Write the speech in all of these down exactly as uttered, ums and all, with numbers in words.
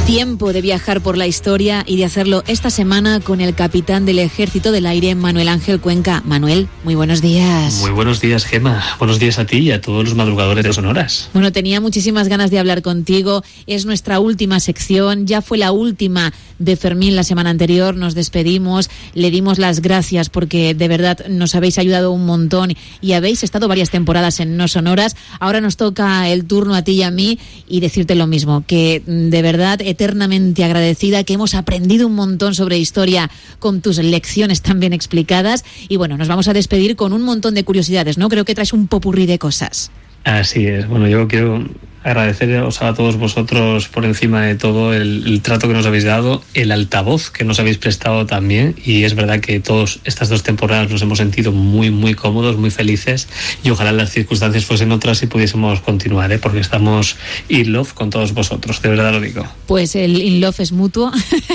Tiempo de viajar por la historia y de hacerlo esta semana con el capitán del Ejército del Aire, Manuel Ángel Cuenca. Manuel, muy buenos días. Muy buenos días, Gemma. Buenos días a ti y a todos los madrugadores de Sonoras. Bueno, tenía muchísimas ganas de hablar contigo. Es nuestra última sección. Ya fue la última de Fermín la semana anterior. Nos despedimos. Le dimos las gracias porque de verdad nos habéis ayudado un montón y habéis estado varias temporadas en No Sonoras. Ahora nos toca el turno a ti y a mí y decirte lo mismo, que de verdad eternamente agradecida, que hemos aprendido un montón sobre historia con tus lecciones tan bien explicadas. Y bueno, nos vamos a despedir con un montón de curiosidades, ¿no? Creo que traes un popurrí de cosas. Así es. Bueno, yo quiero agradeceros a todos vosotros por encima de todo el, el trato que nos habéis dado, el altavoz que nos habéis prestado también, y es verdad que todas estas dos temporadas nos hemos sentido muy muy cómodos, muy felices, y ojalá las circunstancias fuesen otras y pudiésemos continuar, ¿eh? Porque estamos in love con todos vosotros, de verdad lo digo. Pues el in love es mutuo,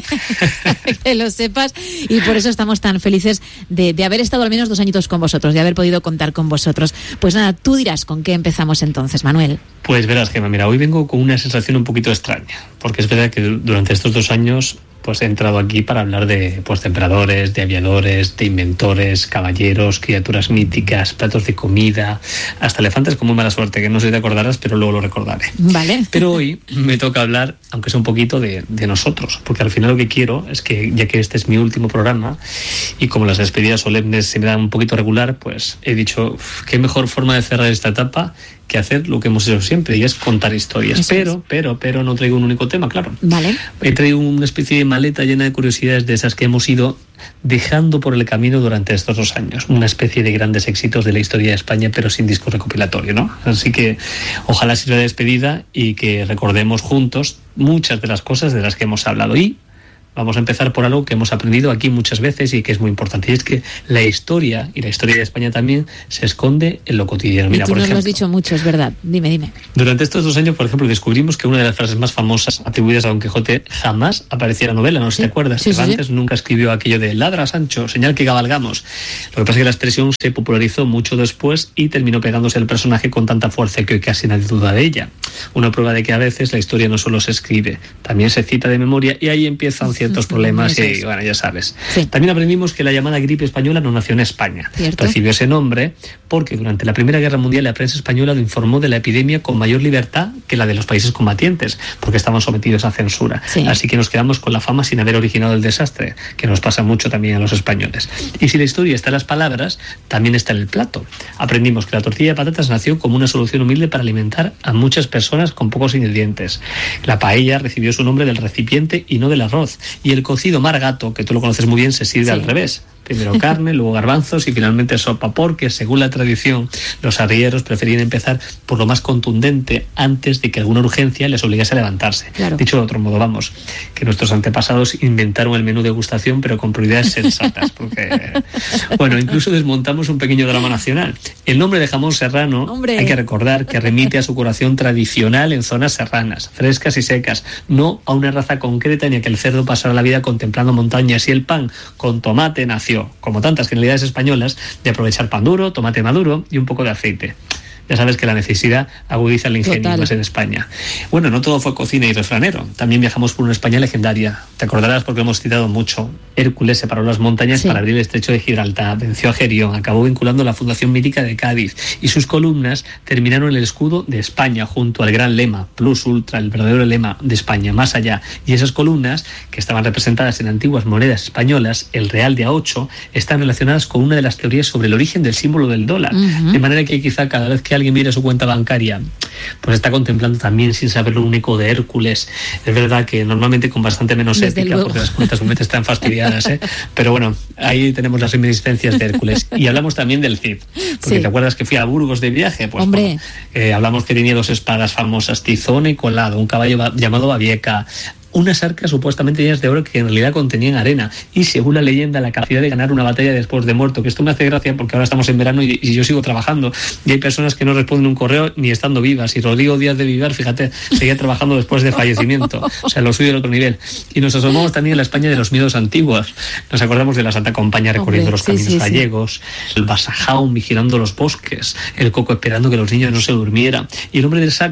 que lo sepas, y por eso estamos tan felices de, de haber estado al menos dos añitos con vosotros, de haber podido contar con vosotros. Pues nada, tú dirás con qué empezamos entonces, Manuel. Pues verás, Gemma, mira, hoy vengo con una sensación un poquito extraña, porque es verdad que durante estos dos años pues he entrado aquí para hablar de, pues, de emperadores, de aviadores, de inventores, caballeros, criaturas míticas, platos de comida, hasta elefantes con muy mala suerte, que no sé si te acordarás, pero luego lo recordaré. Vale. Pero hoy me toca hablar, aunque sea un poquito, de, de nosotros, porque al final lo que quiero es que, ya que este es mi último programa, y como las despedidas solemnes se me dan un poquito regular, pues he dicho, uf, qué mejor forma de cerrar esta etapa que hacer lo que hemos hecho siempre, y es contar historias. Eso pero, es. pero, pero no traigo un único tema, claro. Vale. He traído una especie de maleta llena de curiosidades de esas que hemos ido dejando por el camino durante estos dos años. Una especie de grandes éxitos de la historia de España, pero sin disco recopilatorio, ¿no? Así que ojalá sirva de despedida y que recordemos juntos muchas de las cosas de las que hemos hablado. Y vamos a empezar por algo que hemos aprendido aquí muchas veces y que es muy importante, y es que la historia, y la historia de España también, se esconde en lo cotidiano. Mira, y tú por nos ejemplo, lo has dicho mucho, es verdad. Dime, dime. Durante estos dos años, por ejemplo, descubrimos que una de las frases más famosas atribuidas a Don Quijote jamás aparecía en la novela, no sé si sí. te acuerdas. Sí, Cervantes sí, sí. nunca escribió aquello de ladra, Sancho, señal que cabalgamos. Lo que pasa es que la expresión se popularizó mucho después y terminó pegándose al personaje con tanta fuerza que hoy casi nadie duda de ella. Una prueba de que a veces la historia no solo se escribe, también se cita de memoria, y ahí empiezan ciertos problemas y, y bueno, ya sabes. Sí. También aprendimos que la llamada gripe española no nació en España. ¿Cierto? Recibió ese nombre porque durante la Primera Guerra Mundial la prensa española lo informó de la epidemia con mayor libertad que la de los países combatientes, porque estaban sometidos a censura. Sí. Así que nos quedamos con la fama sin haber originado el desastre, que nos pasa mucho también a los españoles. Y si la historia está en las palabras, también está en el plato. Aprendimos que la tortilla de patatas nació como una solución humilde para alimentar a muchas personas con pocos ingredientes. La paella recibió su nombre del recipiente y no del arroz. Y el cocido margato, que tú lo conoces muy bien, se sirve sí. al revés. Primero carne, luego garbanzos y finalmente sopa, porque según la tradición los arrieros preferían empezar por lo más contundente antes de que alguna urgencia les obligase a levantarse. Claro. Dicho de otro modo, vamos, que nuestros antepasados inventaron el menú degustación pero con prioridades sensatas, porque bueno, incluso desmontamos un pequeño drama nacional. El nombre de jamón serrano, Hombre. hay que recordar que remite a su curación tradicional en zonas serranas, frescas y secas, no a una raza concreta ni a que el cerdo pasara la vida contemplando montañas, y el pan con tomate nació, como tantas generalidades españolas, de aprovechar pan duro, tomate maduro y un poco de aceite. Ya sabes que la necesidad agudiza el ingenio, más en España. Bueno, no todo fue cocina y refranero. También viajamos por una España legendaria. Te acordarás porque lo hemos citado mucho. Hércules separó las montañas sí. para abrir el estrecho de Gibraltar, venció a Gerión, acabó vinculando la fundación mítica de Cádiz, y sus columnas terminaron en el escudo de España, junto al gran lema, plus ultra, el verdadero lema de España, más allá. Y esas columnas, que estaban representadas en antiguas monedas españolas, el real de a ocho, están relacionadas con una de las teorías sobre el origen del símbolo del dólar. Uh-huh. De manera que quizá cada vez que alguien mire su cuenta bancaria, pues está contemplando también, sin saberlo, un eco de Hércules. Es verdad que normalmente con bastante menos Desde ética, luego. porque las cuentas realmente están fastidiadas, ¿eh? Pero bueno, ahí tenemos las reminiscencias de Hércules. Y hablamos también del Cid, porque sí. ¿te acuerdas que fui a Burgos de viaje? Pues Hombre. Bueno, eh, hablamos que tenía dos espadas famosas, Tizón y Colado, un caballo ba- llamado Babieca, unas arcas supuestamente llenas de oro que en realidad contenían arena, y según la leyenda la capacidad de ganar una batalla después de muerto, que esto me hace gracia porque ahora estamos en verano y, y yo sigo trabajando y hay personas que no responden un correo ni estando vivas, y Rodrigo Díaz de Vivar, fíjate, seguía trabajando después de fallecimiento, o sea, lo suyo del otro nivel. Y nos asomamos también en la España de los miedos antiguos, nos acordamos de la Santa Compañía recorriendo Hombre, los caminos sí, sí, gallegos, sí. el Basajaun vigilando los bosques, el Coco esperando que los niños no se durmieran, y el hombre del saco, que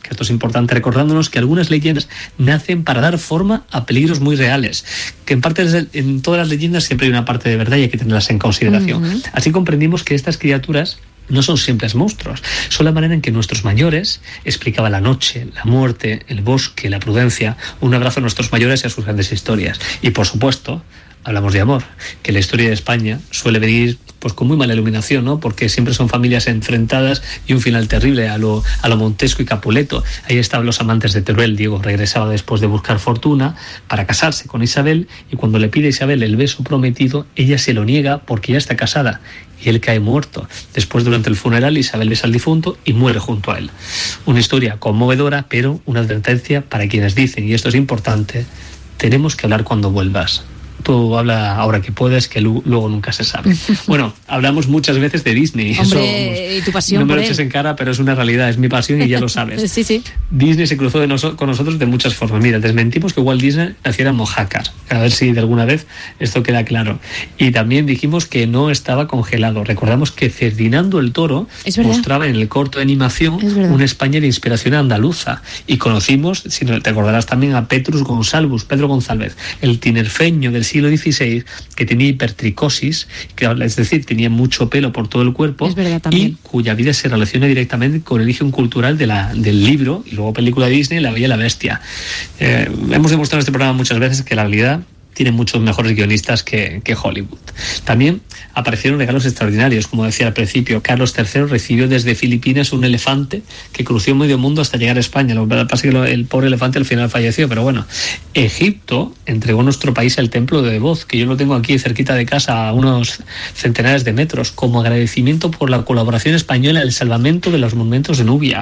que esto es importante, recordándonos que algunas leyendas nacen para dar forma a peligros muy reales, que en parte en todas las leyendas siempre hay una parte de verdad y hay que tenerlas en consideración. Uh-huh. Así comprendimos que estas criaturas no son simples monstruos, son la manera en que nuestros mayores explicaban la noche, la muerte, el bosque, la prudencia. Un abrazo a nuestros mayores y a sus grandes historias. Y por supuesto, hablamos de amor, que la historia de España suele venir pues con muy mala iluminación, ¿no? Porque siempre son familias enfrentadas y un final terrible a lo, a lo Montesco y Capuleto. Ahí estaban los amantes de Teruel. Diego regresaba después de buscar fortuna para casarse con Isabel, y cuando le pide a Isabel el beso prometido, ella se lo niega porque ya está casada y él cae muerto. Después, durante el funeral, Isabel besa al difunto y muere junto a él. Una historia conmovedora, pero una advertencia para quienes dicen, y esto es importante: tenemos que hablar cuando vuelvas. Tú habla ahora que puedes, que luego nunca se sabe. Bueno, hablamos muchas veces de Disney. Hombre, eso, y tu pasión. No me por lo eches él. en cara, pero es una realidad, es mi pasión y ya lo sabes. Sí, sí. Disney se cruzó de noso- con nosotros de muchas formas. Mira, desmentimos que Walt Disney naciera en Mojácar, a ver si de alguna vez esto queda claro. Y también dijimos que no estaba congelado. Recordamos que Ferdinando el Toro mostraba en el corto de animación una España de inspiración andaluza. Y conocimos, si te acordarás, también a Petrus Gonsalvus, Pedro González, el tinerfeño del siglo dieciséis, que tenía hipertricosis, que, es decir, tenía mucho pelo por todo el cuerpo, y cuya vida se relaciona directamente con el origen cultural de la, del libro y luego película de Disney, La Bella y la Bestia. Eh, hemos demostrado en este programa muchas veces que la realidad tiene muchos mejores guionistas que, que Hollywood. También aparecieron regalos extraordinarios, como decía al principio. Carlos tercero recibió desde Filipinas un elefante que cruzó medio mundo hasta llegar a España. Lo que pasa es que el pobre elefante al final falleció, pero bueno. Egipto entregó a nuestro país el templo de Debod, que yo lo tengo aquí cerquita de casa, a unos centenares de metros, como agradecimiento por la colaboración española en el salvamento de los monumentos de Nubia.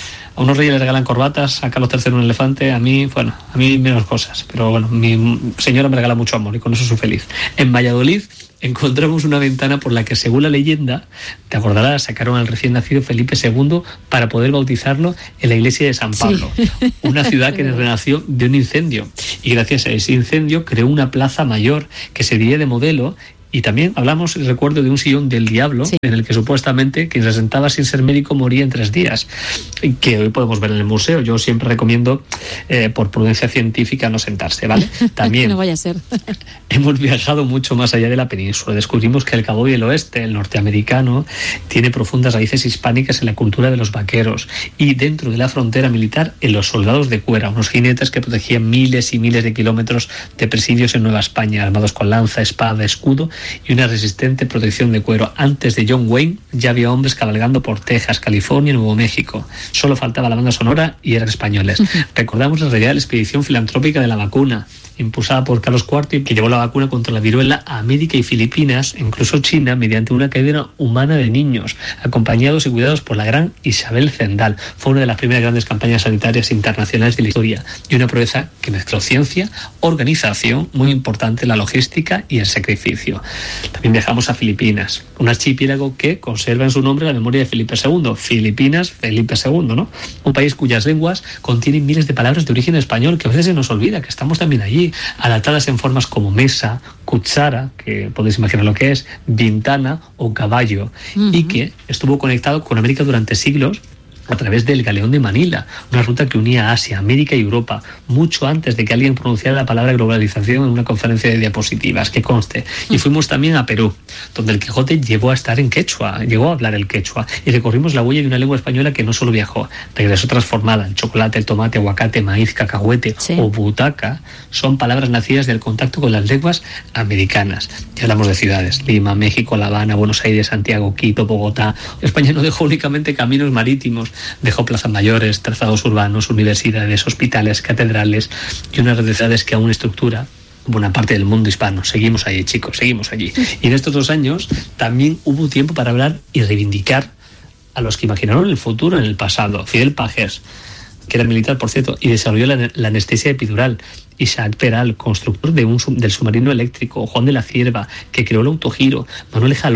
A unos reyes les regalan corbatas, a Carlos tercero un elefante, a mí, bueno, a mí menos cosas, pero bueno, mi señora me regala mucho amor y con eso soy feliz. En Valladolid encontramos una ventana por la que, según la leyenda, te acordarás, sacaron al recién nacido Felipe segundo para poder bautizarlo en la iglesia de San Pablo, sí. Una ciudad que renació de un incendio, y gracias a ese incendio creó una plaza mayor que serviría de modelo. Y también hablamos, recuerdo, de un sillón del diablo, sí, en el que supuestamente quien se sentaba sin ser médico moría en tres días, que hoy podemos ver en el museo. Yo siempre recomiendo, eh, por prudencia científica, no sentarse, ¿vale? También no vaya a ser. Hemos viajado mucho más allá de la península. Descubrimos que el Cabo y el Oeste, el norteamericano, tiene profundas raíces hispánicas en la cultura de los vaqueros, y dentro de la frontera militar, en los soldados de cuera, unos jinetes que protegían miles y miles de kilómetros de presidios en Nueva España, armados con lanza, espada, escudo y una resistente protección de cuero. Antes de John Wayne ya había hombres cabalgando por Texas, California y Nuevo México. Solo faltaba la banda sonora y eran españoles. Recordamos la realidad de la expedición filantrópica de la vacuna, impulsada por Carlos cuarto, y que llevó la vacuna contra la viruela a América y Filipinas, incluso China, mediante una cadena humana de niños, acompañados y cuidados por la gran Isabel Zendal. Fue una de las primeras grandes campañas sanitarias internacionales de la historia, y una proeza que mezcló ciencia, organización, muy importante, la logística y el sacrificio. También viajamos a Filipinas, un archipiélago que conserva en su nombre la memoria de Felipe segundo. Filipinas, Felipe segundo, ¿no? Un país cuyas lenguas contienen miles de palabras de origen español, que a veces se nos olvida que estamos también allí, adaptadas en formas como mesa, cuchara, que podéis imaginar lo que es, vintana o caballo, uh-huh, y que estuvo conectado con América durante siglos a través del Galeón de Manila, una ruta que unía Asia, América y Europa, mucho antes de que alguien pronunciara la palabra globalización en una conferencia de diapositivas, que conste. Y fuimos también a Perú, donde el Quijote llegó a estar en quechua, llegó a hablar el quechua, y recorrimos la huella de una lengua española que no solo viajó, regresó transformada. El chocolate, el tomate, aguacate, maíz, cacahuete, sí, o butaca son palabras nacidas del contacto con las lenguas americanas. Ya hablamos de ciudades: Lima, México, La Habana, Buenos Aires, Santiago, Quito, Bogotá. España no dejó únicamente caminos marítimos, dejó plazas mayores, trazados urbanos, universidades, hospitales, catedrales y una red de ciudades que aún estructura buena parte del mundo hispano. Seguimos allí, chicos, seguimos allí. Y en estos dos años también hubo tiempo para hablar y reivindicar a los que imaginaron el futuro en el pasado. Fidel Pagés, que era militar, por cierto, y desarrolló la, la anestesia epidural. Isaac Peral, constructor de un, del submarino eléctrico. Juan de la Cierva, que creó el autogiro. Manuel Jalón,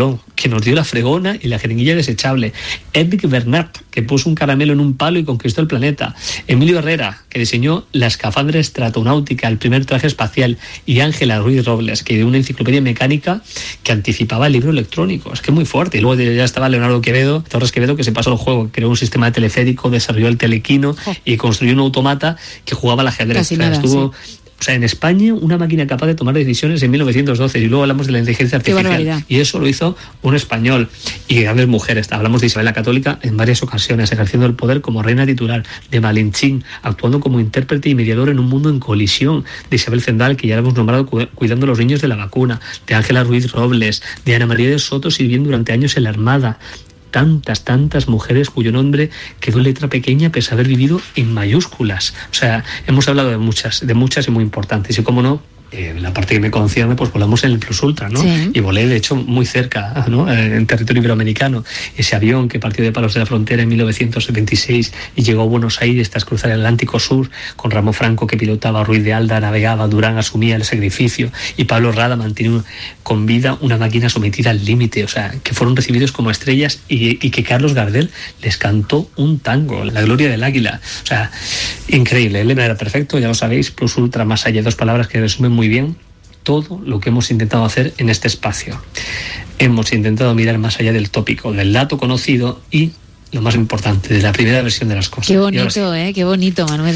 que nos dio la fregona y la jeringuilla desechable. Edwin Bernat, que puso un caramelo en un palo y conquistó el planeta. Emilio Herrera, que diseñó la escafandra estratonáutica, el primer traje espacial. Y Ángela Ruiz Robles, que dio una enciclopedia mecánica que anticipaba el libro electrónico. Es que es muy fuerte. Y luego ya estaba Leonardo Quevedo, Torres Quevedo, que se pasó el juego, creó un sistema de teleférico, desarrolló el telequino oh. y construyó un automata que jugaba al ajedrez. Casi nada, Estuvo... sí. O sea, en España, una máquina capaz de tomar decisiones en mil novecientos doce, y luego hablamos de la inteligencia artificial. Y eso lo hizo un español. Y grandes mujeres. Hablamos de Isabel la Católica en varias ocasiones, ejerciendo el poder como reina titular, de Malinchín, actuando como intérprete y mediador en un mundo en colisión, de Isabel Zendal, que ya la hemos nombrado cuidando a los niños de la vacuna, de Ángela Ruiz Robles, de Ana María de Soto, sirviendo durante años en la Armada. Tantas, tantas mujeres cuyo nombre quedó en letra pequeña pese a haber vivido en mayúsculas. O sea, hemos hablado de muchas, de muchas y muy importantes. Y cómo no, eh, la parte que me concierne, pues volamos en el Plus Ultra, ¿no? Sí. Y volé, de hecho, muy cerca, ¿no? En territorio iberoamericano. Ese avión que partió de Palos de la Frontera en mil novecientos setenta y seis y llegó a Buenos Aires tras cruzar el Atlántico Sur, con Ramón Franco que pilotaba, Ruiz de Alda navegaba, Durán asumía el sacrificio y Pablo Rada mantiene con vida una máquina sometida al límite. O sea, que fueron recibidos como estrellas y, y que Carlos Gardel les cantó un tango, La Gloria del Águila. O sea, increíble. El lema era perfecto, ya lo sabéis, Plus Ultra, más allá, dos palabras que resumen muy bien todo lo que hemos intentado hacer en este espacio. Hemos intentado mirar más allá del tópico, del dato conocido y, lo más importante, de la primera versión de las cosas. Qué bonito, sí. eh, qué bonito, Manuel.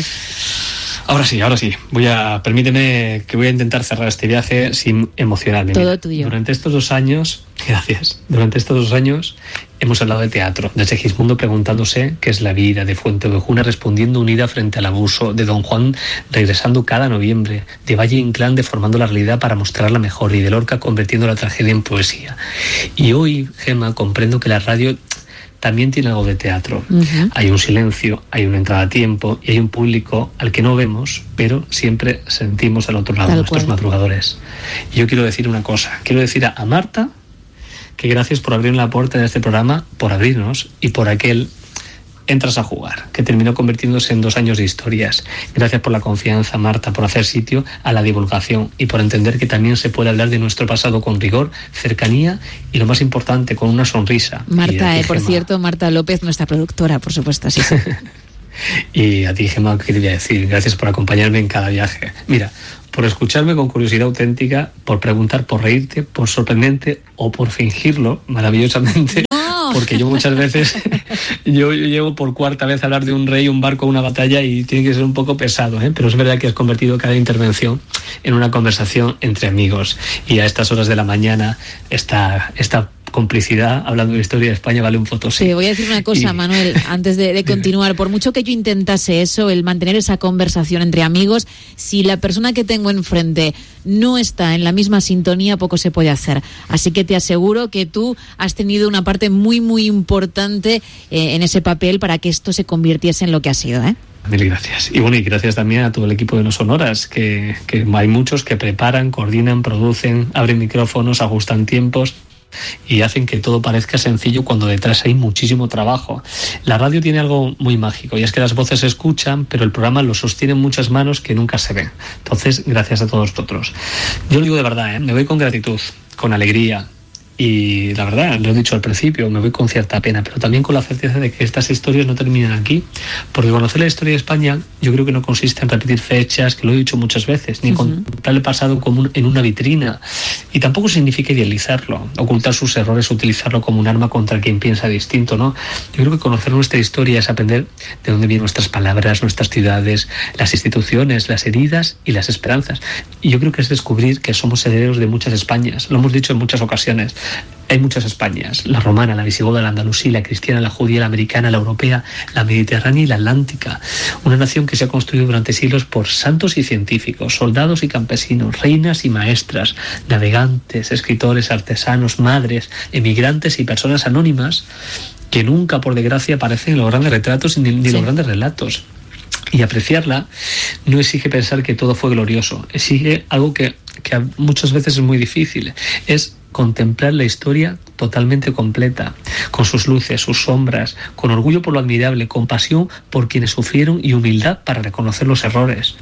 Ahora sí, ahora sí. Voy a, permíteme que voy a intentar cerrar este viaje sin emocionarme. Todo Mira, tuyo. Durante estos dos años, gracias, durante estos dos años hemos hablado de teatro, de Segismundo preguntándose qué es la vida, de Fuenteovejuna respondiendo unida frente al abuso, de Don Juan regresando cada noviembre, de Valle Inclán deformando la realidad para mostrarla mejor y de Lorca convirtiendo la tragedia en poesía. Y hoy, Gemma, comprendo que la radio también tiene algo de teatro. Uh-huh. Hay un silencio, hay una entrada a tiempo y hay un público al que no vemos, pero siempre sentimos al otro lado, Tal nuestros cual. madrugadores. Y yo quiero decir una cosa, quiero decir a, a Marta que gracias por abrir la puerta de este programa, por abrirnos y por aquel Entras a jugar, que terminó convirtiéndose en dos años de historias. Gracias por la confianza, Marta, por hacer sitio a la divulgación y por entender que también se puede hablar de nuestro pasado con rigor, cercanía y, lo más importante, con una sonrisa. Marta, eh, por cierto, Marta López, nuestra productora, por supuesto, sí. Y a ti, Gemma, ¿qué te voy a decir? Gracias por acompañarme en cada viaje. Mira, por escucharme con curiosidad auténtica, por preguntar, por reírte, por sorprendente o por fingirlo maravillosamente. Porque yo muchas veces, yo, yo llevo por cuarta vez a hablar de un rey, un barco, una batalla y tiene que ser un poco pesado, ¿eh? Pero es verdad que has convertido cada intervención en una conversación entre amigos. Y a estas horas de la mañana, esta, esta complicidad, hablando de historia de España, vale un fotosí. Te voy a decir una cosa, y... Manuel, antes de, de continuar. Por mucho que yo intentase eso, el mantener esa conversación entre amigos, si la persona que tengo enfrente no está en la misma sintonía, poco se puede hacer. Así que te aseguro que tú has tenido una parte muy, muy importante eh, en ese papel para que esto se convirtiese en lo que ha sido, ¿eh? Mil gracias. Y bueno, y gracias también a todo el equipo de No Sonoras, que, que hay muchos que preparan, coordinan, producen, abren micrófonos, ajustan tiempos y hacen que todo parezca sencillo cuando detrás hay muchísimo trabajo. La radio tiene algo muy mágico y es que las voces se escuchan, pero el programa lo sostienen muchas manos que nunca se ven. Entonces, gracias a todos vosotros. Yo lo digo de verdad, ¿eh? Me voy con gratitud, con alegría. Y la verdad, lo he dicho al principio, me voy con cierta pena, pero también con la certeza de que estas historias no terminan aquí, porque conocer la historia de España yo creo que no consiste en repetir fechas, que lo he dicho muchas veces, ni uh-huh. contemplar el pasado como un, en una vitrina, y tampoco significa idealizarlo, ocultar sus errores, utilizarlo como un arma contra quien piensa distinto, ¿no? Yo creo que conocer nuestra historia es aprender de dónde vienen nuestras palabras, nuestras ciudades, las instituciones, las heridas y las esperanzas. Y yo creo que es descubrir que somos herederos de muchas Españas, lo hemos dicho en muchas ocasiones. Hay muchas Españas, la romana, la visigoda, la andalusí, la cristiana, la judía, la americana, la europea, la mediterránea y la atlántica. Una nación que se ha construido durante siglos por santos y científicos, soldados y campesinos, reinas y maestras, navegantes, escritores, artesanos, madres, emigrantes y personas anónimas que nunca, por desgracia, aparecen en los grandes retratos ni, ni sí. los grandes relatos. Y apreciarla no exige pensar que todo fue glorioso, exige algo que, que muchas veces es muy difícil, es contemplar la historia totalmente completa, con sus luces, sus sombras, con orgullo por lo admirable, compasión por quienes sufrieron y humildad para reconocer los errores.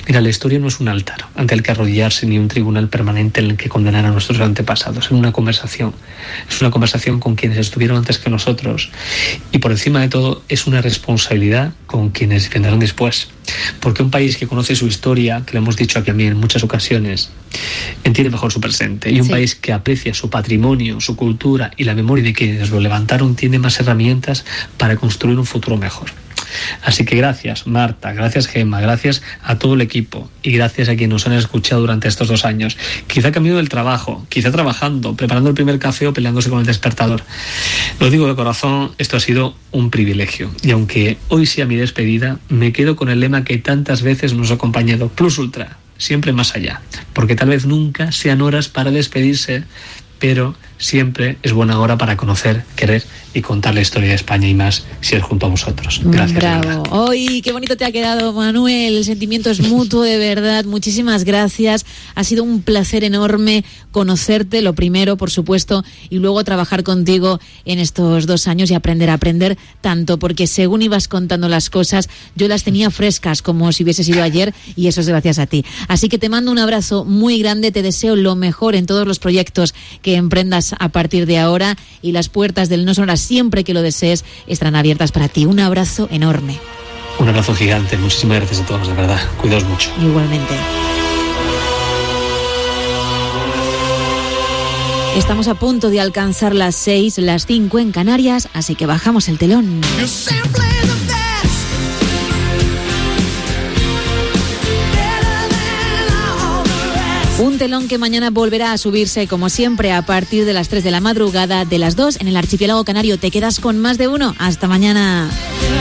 Mira, la historia no es un altar ante el que arrodillarse ni un tribunal permanente en el que condenar a nuestros antepasados. Es una conversación. Es una conversación con quienes estuvieron antes que nosotros. Y por encima de todo, es una responsabilidad con quienes vendrán después. Porque un país que conoce su historia, que lo hemos dicho aquí a mí en muchas ocasiones, entiende mejor su presente. Y un sí. país que aprecia su patrimonio, su cultura y la memoria de quienes lo levantaron, tiene más herramientas para construir un futuro mejor. Así que gracias Marta, gracias Gemma, gracias a todo el equipo y gracias a quienes nos han escuchado durante estos dos años. Quizá camino del trabajo, quizá trabajando, preparando el primer café o peleándose con el despertador. Lo digo de corazón, esto ha sido un privilegio. Y aunque hoy sea mi despedida, me quedo con el lema que tantas veces nos ha acompañado: Plus Ultra, siempre más allá. Porque tal vez nunca sean horas para despedirse, pero siempre es buena hora para conocer, querer y contar la historia de España, y más si es junto a vosotros. Gracias. Bravo. ¡Ay, qué bonito te ha quedado, Manuel! El sentimiento es mutuo, de verdad. Muchísimas gracias. Ha sido un placer enorme conocerte, lo primero, por supuesto, y luego trabajar contigo en estos dos años y aprender a aprender tanto, porque según ibas contando las cosas, yo las tenía frescas como si hubiese sido ayer, y eso es gracias a ti. Así que te mando un abrazo muy grande, te deseo lo mejor en todos los proyectos que emprendas a partir de ahora, y las puertas del No Sonora, siempre que lo desees, estarán abiertas para ti. Un abrazo enorme. Un abrazo gigante. Muchísimas gracias a todos, de verdad. Cuidaos mucho. Igualmente. Estamos a punto de alcanzar las seis, las cinco en Canarias, así que bajamos el telón. Un telón que mañana volverá a subirse, como siempre, a partir de las tres de la madrugada, de las dos en el archipiélago canario. Te quedas con Más de Uno. Hasta mañana.